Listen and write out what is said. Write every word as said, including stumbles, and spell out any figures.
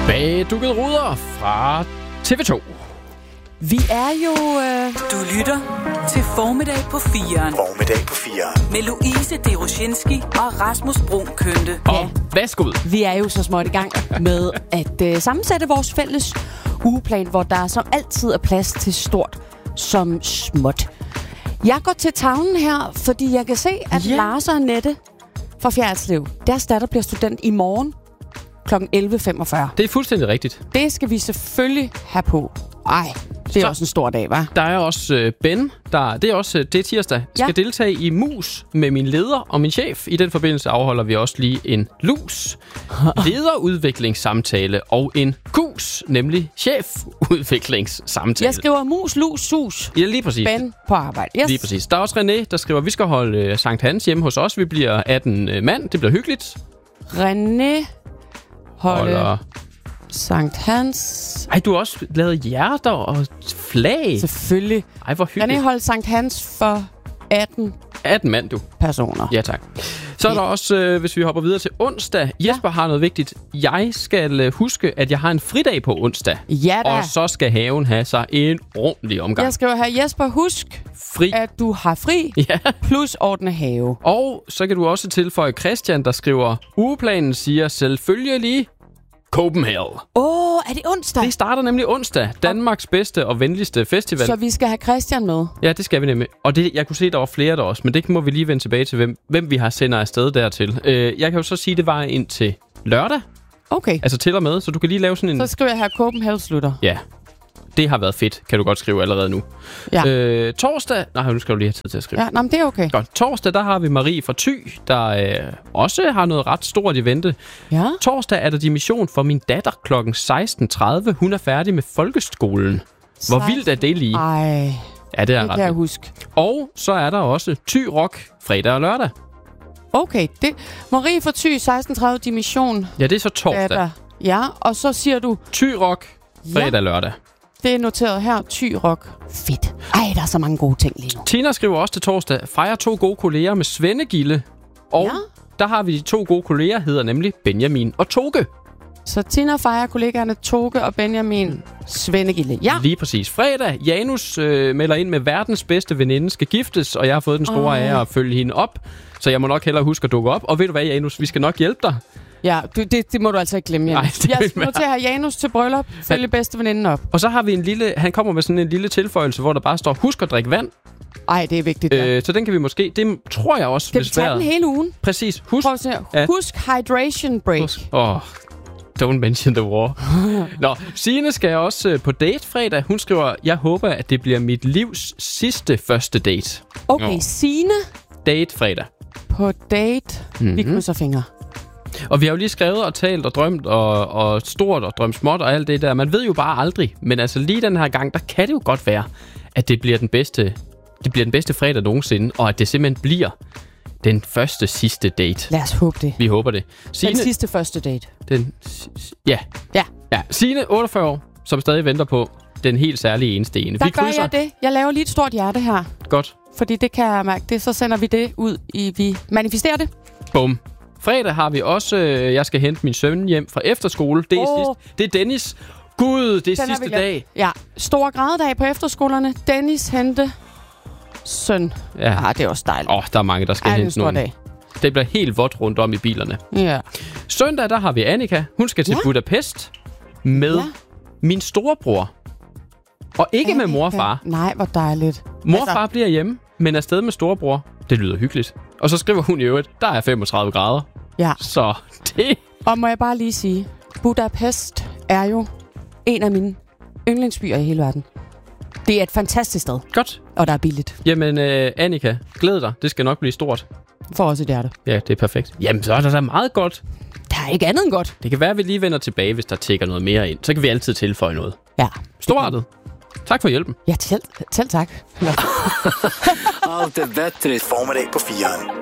Bagdukket ruder fra T V to. Vi er jo... Øh... Du lytter til Formiddag på firen. Formiddag på firen. Med Louise Deroshinski og Rasmus Brun Kønte. Og ja. Værsgod. Vi er jo så småt i gang med at øh, sammensætte vores fælles ugeplan, hvor der som altid er plads til stort som småt. Jeg går til tavlen her, fordi jeg kan se, at ja. Lars og Annette fra Fjerritslev, deres datter bliver student i morgen klokken elleve femogfyrre. Det er fuldstændig rigtigt. Det skal vi selvfølgelig have på. Ej, det er så, også en stor dag, hva'? Der er også øh, Ben, der, det er også det er tirsdag, skal ja. deltage i Mus med min leder og min chef. I den forbindelse afholder vi også lige en lus, lederudviklingssamtale og en kus, nemlig chefudviklingssamtale. Jeg skriver mus, lus, sus. Ja, lige præcis. Ben på arbejde. Yes. Lige præcis. Der er også René, der skriver, vi skal holde øh, Sankt Hans hjemme hos os. Vi bliver atten øh, mand. Det bliver hyggeligt. René holde... Holder... Sankt Hans. Ej, du har også lavet hjerter og flag. Selvfølgelig. Ej, hvor hyggeligt. René holdt Sankt Hans for atten atten mand, du. personer. Ja, tak. Så er der også, øh, hvis vi hopper videre til onsdag. Jesper ja. har noget vigtigt. Jeg skal øh, huske, at jeg har en fridag på onsdag. Ja da. Og så skal haven have sig en ordentlig omgang. Jeg skal jo have Jesper, husk, fri. at du har fri, ja. plus ordne have. Og så kan du også tilføje Christian, der skriver, ugeplanen siger selvfølgelig Copenhagen. Åh, oh, er det onsdag? Det starter nemlig onsdag. Danmarks bedste og venligste festival. Så vi skal have Christian med? Ja, det skal vi nemlig. Og det, jeg kunne se, der var flere der også, men det må vi lige vende tilbage til, hvem, hvem vi har sender afsted dertil. Øh, jeg kan jo så sige, det var ind til lørdag. Okay. Altså til og med, så du kan lige lave sådan en... Så skriver jeg her, Copenhagen slutter. Ja. Det har været fedt, kan du godt skrive allerede nu. Ja. Øh, torsdag... Nej, nu skal du lige have tid til at skrive. Ja, nå, men det er okay. Godt. Torsdag, der har vi Marie fra Thy, der øh, også har noget ret stort i vente. Ja. Torsdag er der dimission for min datter klokken seksten tredive. Hun er færdig med folkeskolen. Hvor seksten vildt er det lige? Ej, ja, det er det ret kan jeg huske. Og så er der også Thy Rock fredag og lørdag. Okay, det Marie fra Thy, seksten tredive dimission. Ja, det er så torsdag. Datter. Ja, og så siger du... Thy Rock fredag og ja. lørdag. Det er noteret her. Thy Rock. Fedt. Ej, der er så mange gode ting lige nu. Tina skriver også til torsdag, fejrer to gode kolleger med Svendegilde. Og ja. der har vi de to gode kolleger, hedder nemlig Benjamin og Toge. Så Tina fejrer kollegaerne Toge og Benjamin Svendegilde. Ja. Lige præcis. Fredag, Janus øh, melder ind med verdens bedste veninde skal giftes, og jeg har fået den store oh. ære at følge hende op. Så jeg må nok hellere huske at dukke op. Og ved du hvad, Janus, vi skal nok hjælpe dig. Ja, du, det, det må du altså ikke glemme, Janus. Jeg skal til at have Janus til bryllup, følge bedste veninden op. Og så har vi en lille, han kommer med sådan en lille tilføjelse, hvor der bare står, husk at drikke vand. Ej, det er vigtigt. Ja. Øh, så den kan vi måske, det tror jeg også, skal vi tage den hele ugen? Præcis. Husk, Prøv at se. Ja. Husk hydration break. Åh, oh, don't mention the war. Nå, Signe skal også øh, på date fredag. Hun skriver, jeg håber, at det bliver mit livs sidste første date. Okay, Nå. Signe. Date fredag. På date. Mm-hmm. Vi krydser fingre. Og vi har jo lige skrevet og talt og drømt og, og stort og drømt småt og alt det der. Man ved jo bare aldrig. Men altså lige den her gang, der kan det jo godt være, at det bliver den bedste, det bliver den bedste fredag nogensinde. Og at det simpelthen bliver den første sidste date. Lad os håbe det. Vi håber det. Signe, den sidste første date. Den, ja. Ja. ja. Signe, otteogfyrre år, som stadig venter på den helt særlige eneste ene. Der vi gør jeg det. Jeg laver lige et stort hjerte her. Godt. Fordi det kan jeg mærke. Det, så sender vi det ud i, vi manifesterer det. Bum. Fredag har vi også, øh, jeg skal hente min søn hjem fra efterskole. Det er, oh. sidst, det er Dennis. Gud, det er Den sidste dag. Ja, stor gradedag på efterskolerne. Dennis hente søn. Ja, ah, det er også dejligt. Åh, oh, der er mange, der skal Ej, hente nogen. Dag. Det bliver helt vådt rundt om i bilerne. Ja. Søndag, der har vi Annika. Hun skal til ja. Budapest med ja. min storebror. Og ikke Annika. med mor og far. Nej, hvor dejligt. Mor og far altså... bliver hjemme, men er afsted med storebror. Det lyder hyggeligt. Og så skriver hun i øvrigt, der er femogtredive grader. Ja. Så det... Og må jeg bare lige sige, Budapest er jo en af mine yndlingsbyer i hele verden. Det er et fantastisk sted. Godt. Og der er billigt. Jamen, øh, Annika, glæd dig. Det skal nok blive stort. For os et hjerte. Ja, det er perfekt. Jamen, så er der da meget godt. Der er ikke andet end godt. Det kan være, at vi lige vender tilbage, hvis der tækker noget mere ind. Så kan vi altid tilføje noget. Ja. Storartet. Tak for hjælpen. Ja, selv, selv tak. Allt är bättre. Formiddag på firen.